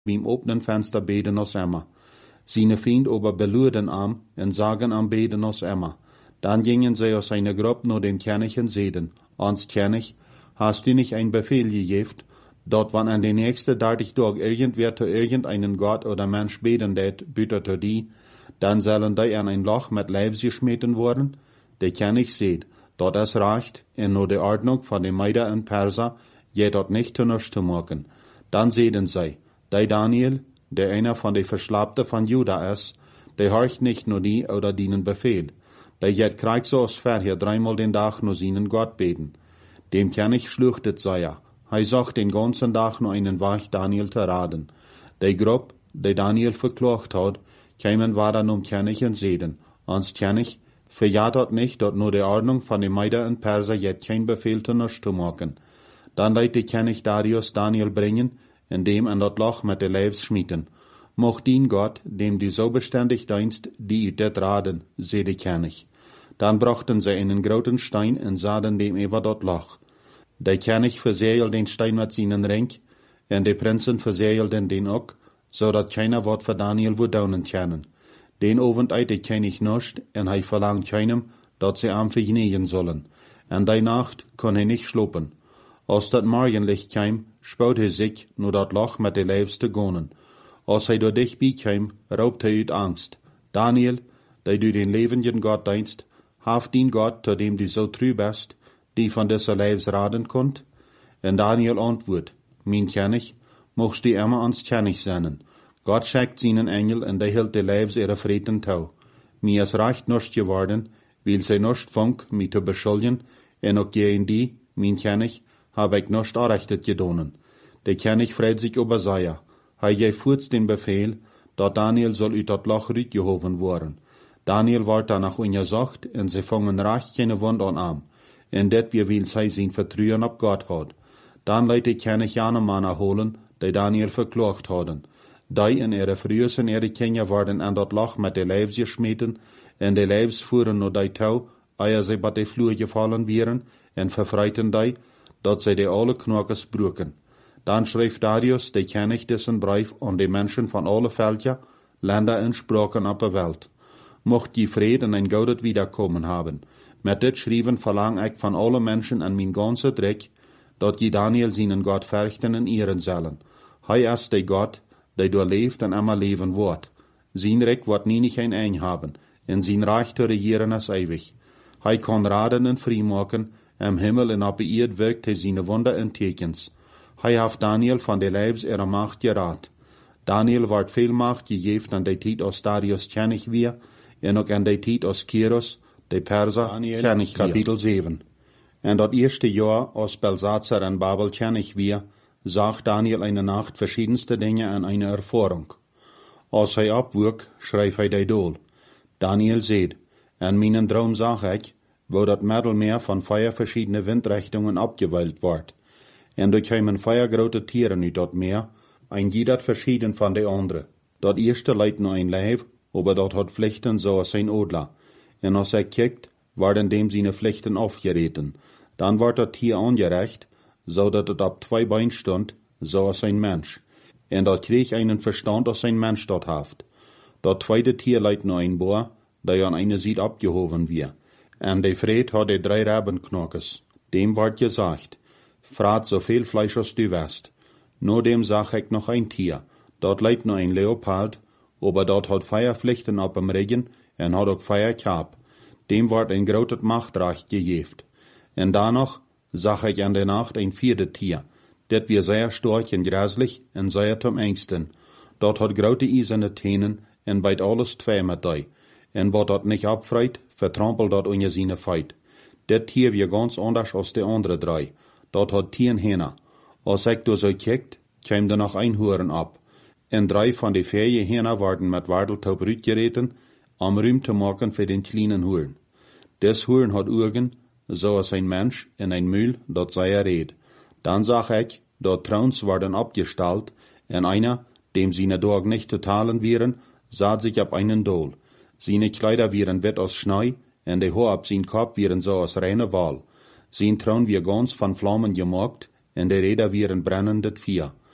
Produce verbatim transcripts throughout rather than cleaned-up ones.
beim openen Fenster beten als Emma. Seine Fiend aber beluden am und sagen am beten als Emma. Dann gingen sie aus seiner Gruppe nur dem König und seden, ans König, hast du nicht ein Befehl gegeben, dort wann an den nächsten dreißig Tag irgendwer zu irgendeinen Gott oder Mensch beten det, büterte die, dann sollen die an ein Loch mit Leibs geschmeten worden? Der König seht, dort es reicht, in nur der Ordnung von den Meider und Perser, je dort nicht zu nichts zu machen. Dann sehen sie, der Daniel, der einer von den Verschlappten von Juda ist, der horcht nicht nur die oder dienen Befehl. Der jet kriegt so aus vorher dreimal den Tag nur seinen Gott beten. Dem König schluchtet sei er. Er sagt den ganzen Tag nur einen Wach Daniel zu raten. Der Gruppe, der Daniel verklagt hat, kämen war dann um König und seden. Ans König, verjagt dort nicht, dort nur die Ordnung von den Meider und Perser jet kein Befehl zu nichts zu machen. Dann leitet der König Darius Daniel bringen, in dem an dort Loch mit der Leibs schmieden. Mocht ihn Gott, dem du so beständig dienst, die u det raden, seh der König. Dann brachten sie einen großen Stein und sahen dem über dort Loch. Der König verseelte den Stein mit seinen Ring, und die Prinzen verseelten den auch, so dat keiner Wort für Daniel wo daunen können. Den Abend eit der König nicht, und er verlangt keinem, dat sie am vergnügen sollen. Und die Nacht kon er nicht schlupen. Als dat Morgenlicht kam, spaut er sich, nur dat Loch mit der Leibs zu gehen. Als er dort dicht kam, raubt er ut Angst. Daniel, der du den lebenden Gott dienst, haft den Gott, zu dem du so treu bist, die von dieser Leibs raten konnt? Und Daniel antwortet, mein König, mochst du immer ans König sein. Gott schickt seinen Engel und der hält die Leibs ihrer Frieden tau. Mir ist recht nicht geworden, weil sie nicht funk, mich zu beschuldigen, und auch gegen die, mein König, hab ich nicht errechtet gedonnen. Der König freut sich über sei. Er geführt den Befehl, dat Daniel soll ut dat Loch rütgehoven worden. Daniel ward danach ungesucht, und sie fangen recht keine Wund an am. Und det wir will sei sein Vertrauen ab Gott hat. Dann leitet der König jene Männer holen, die Daniel verklagt hadden. Die in ihre frühesten ihre Kinder worden an dat Loch mit der Leibs geschmeten, und die Leibs fuhren nur die Tau, ehe sie bei der Flur gefallen wären, und verfreiten die, dat sie die alle Knockes brücken. Dann schrieb Darius, der König, dessen Brief an die Menschen von alle Völker, Länder und Sprachen auf der Welt. Mocht die Frieden und ein gutes Wiederkommen haben. Mit dit schrieben verlang ich von allen Menschen an mein ganzer Dreck, dat die Daniel seinen Gott fürchten und ehren sollen. Hei ist der Gott, der du lebt und immer leben wird. Sein Reck wird nie nicht ein Eng haben, in sein Reich zu regieren ist ewig. Hei kann raten und frei machen, im Himmel und auf der Erde wirkt er seine Wunder und Tekens. Hei haft Daniel von der Leibs ihrer Macht gerat. Daniel ward viel Macht gegeben an der Zeit aus Darius König wir, und auch an der Zeit aus Kyros, der Perser, König Kapitel sieben. Und das erste Jahr aus Belsatzer an Babel König wir, sagt Daniel eine Nacht verschiedenste Dinge an eine Erfahrung. Als er abwog, schreib er die Dol. Daniel seht, an meinen Traum sag ich, wo das Mittelmeer von vier verschiedene Windrichtungen abgeweilt ward. Und durch kämen vier große Tiere in dort Meer, ein jeder verschieden von der andere. Dort erste leidt nur ein Leib, aber dort hat Pflichten so als ein Odler. Und als er kickt, werden dem seine Pflichten aufgereten. Dann ward das Tier angerecht, so dat es ab zwei Bein stund, so als ein Mensch. Und dort krieg einen Verstand, als ein Mensch dort haft. Dort zweite Tier leidt nur ein Bohr, der an eine Seite abgehoben wir. Und der Fred hat die drei Rabenknockes. Dem ward gesagt, frat so viel Fleisch als du west. Nur dem sag ich noch ein Tier. Dort leidt nur ein Leopard, aber dort hat Feierpflichten ab dem Regen und hat auch Feierkap. Dem ward ein großes Machtreich gegeben. Und danach sag ich an der Nacht ein viertes Tier. Det wir sehr stark und gräslich und sehr zum Ängsten. Dort hat große eiserne Tänen und beit alles zwei mit dei. Und wat dort nicht abfreit, vertrampelt dort unter seine Feit. Det Tier wir ganz anders als die andere drei. Dort hat Tieren Hähner. Als ich da so kickt, käm da noch ein Huren ab. Und drei von die vier Hähner werden mit Warteltaub rütgereten, am Rühm zu machen für den kleinen Huren. Des Huren hat Augen, so als ein Mensch in ein Mühl, dort sei er red. Dann sag ich, dort Trauns werden abgestallt, und einer, dem seine Dorg nicht zu teilen wären, saht sich ab einen Dol. Seine Kleider wären wett aus Schnee, und die Haar ab sein Kopf wären so aus reiner Wal. Sein Traun wir ganz von Flammen gemacht, und die Räder wären brennendet Vier.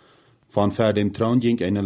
Von vor dem Thron ging eine